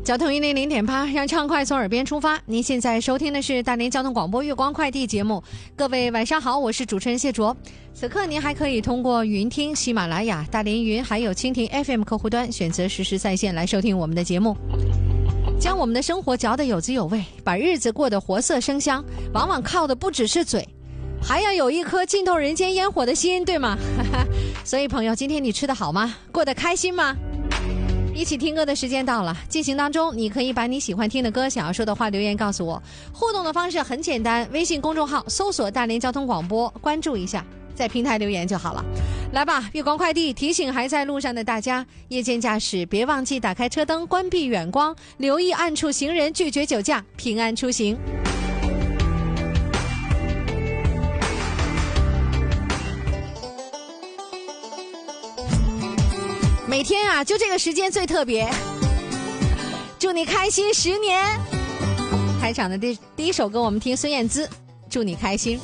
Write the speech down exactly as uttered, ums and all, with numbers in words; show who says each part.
Speaker 1: 交通一零零点八，让畅快从耳边出发。您现在收听的是大连交通广播月光快递节目。各位晚上好，我是主持人谢卓。此刻您还可以通过云听、喜马拉雅、大连云还有蜻蜓 F M 客户端选择实时在线来收听我们的节目，将我们的生活嚼得有滋有味，把日子过得活色生香。往往靠的不只是嘴，还要有一颗浸透人间烟火的心，对吗？所以朋友，今天你吃得好吗？过得开心吗？一起听歌的时间到了，进行当中你可以把你喜欢听的歌、想要说的话留言告诉我。互动的方式很简单，微信公众号搜索大连交通广播，关注一下，在平台留言就好了。来吧，月光快递提醒还在路上的大家，夜间驾驶别忘记打开车灯，关闭远光，留意暗处行人，拒绝酒驾，平安出行。每天啊，就这个时间最特别。祝你开心十年。开场的第第一首歌，我们听孙燕姿《祝你开心》。